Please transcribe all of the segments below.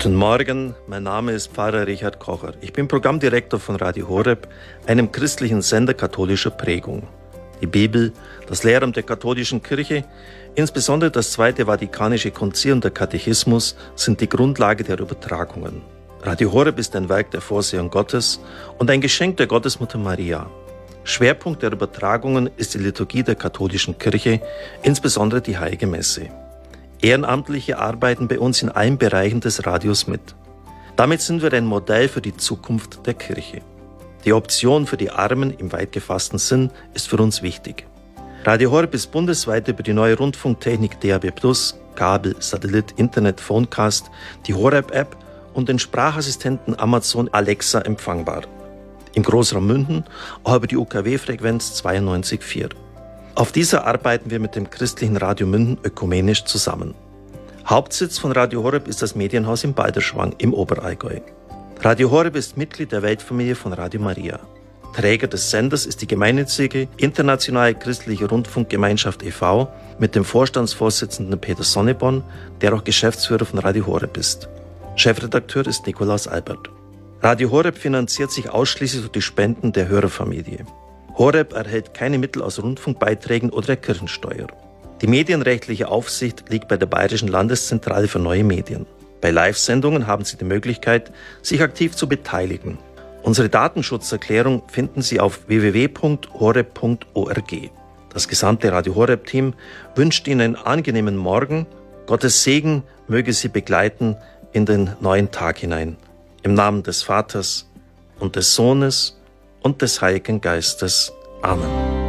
Guten Morgen, mein Name ist Pfarrer Richard Kocher. Ich bin Programmdirektor von Radio Horeb, einem christlichen Sender katholischer Prägung. Die Bibel, das Lehramt der katholischen Kirche, insbesondere das Zweite Vatikanische Konzil und der Katechismus sind die Grundlage der Übertragungen. Radio Horeb ist ein Werk der Vorsehung Gottes und ein Geschenk der Gottesmutter Maria. Schwerpunkt der Übertragungen ist die Liturgie der katholischen Kirche, insbesondere die Heilige Messe. Ehrenamtliche arbeiten bei uns in allen Bereichen des Radios mit. Damit sind wir ein Modell für die Zukunft der Kirche. Die Option für die Armen im weit gefassten Sinn ist für uns wichtig. Radio Horeb ist bundesweit über die neue Rundfunktechnik DAB+, Kabel, Satellit, Internet, Phonecast, die Horeb-App und den Sprachassistenten Amazon Alexa empfangbar. Im Großraum München auch über die UKW-Frequenz 92,4. Auf dieser arbeiten wir mit dem christlichen Radio München ökumenisch zusammen. Hauptsitz von Radio Horeb ist das Medienhaus in Balderschwang im Oberallgäu. Radio Horeb ist Mitglied der Weltfamilie von Radio Maria. Träger des Senders ist die gemeinnützige Internationale Christliche Rundfunkgemeinschaft e.V. mit dem Vorstandsvorsitzenden Peter Sonneborn, der auch Geschäftsführer von Radio Horeb ist. Chefredakteur ist Nikolaus Albert. Radio Horeb finanziert sich ausschließlich durch die Spenden der Hörerfamilie. Horeb erhält keine Mittel aus Rundfunkbeiträgen oder der Kirchensteuer. Die medienrechtliche Aufsicht liegt bei der Bayerischen Landeszentrale für neue Medien. Bei Live-Sendungen haben Sie die Möglichkeit, sich aktiv zu beteiligen. Unsere Datenschutzerklärung finden Sie auf www.horeb.org. Das gesamte Radio Horeb-Team wünscht Ihnen einen angenehmen Morgen. Gottes Segen möge Sie begleiten in den neuen Tag hinein. Im Namen des Vaters und des Sohnes und des Heiligen Geistes. Amen.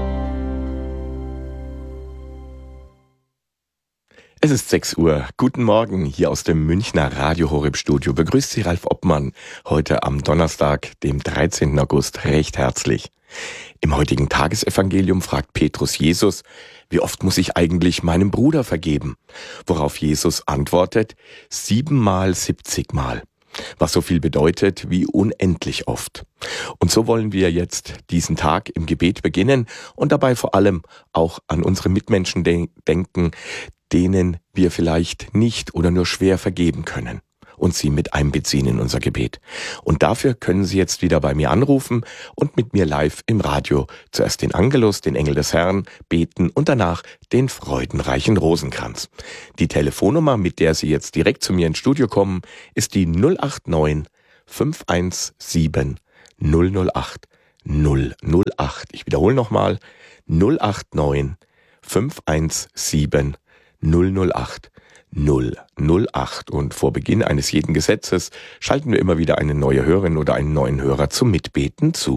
Es ist 6 Uhr. Guten Morgen hier aus dem Münchner Radio Horeb Studio. Begrüßt Sie Ralf Obmann heute am Donnerstag, dem 13. August, recht herzlich. Im heutigen Tagesevangelium fragt Petrus Jesus, wie oft muss ich eigentlich meinem Bruder vergeben? Worauf Jesus antwortet, 7-mal, 70-mal. Was so viel bedeutet wie unendlich oft. Und so wollen wir jetzt diesen Tag im Gebet beginnen und dabei vor allem auch an unsere Mitmenschen denken, denen wir vielleicht nicht oder nur schwer vergeben können und sie mit einbeziehen in unser Gebet. Und dafür können Sie jetzt wieder bei mir anrufen und mit mir live im Radio zuerst den Angelus, den Engel des Herrn, beten und danach den freudenreichen Rosenkranz. Die Telefonnummer, mit der Sie jetzt direkt zu mir ins Studio kommen, ist die 089 517 008 008. Ich wiederhole nochmal, 089 517 008 008. Und vor Beginn eines jeden Gesetzes schalten wir immer wieder eine neue Hörerin oder einen neuen Hörer zum Mitbeten zu.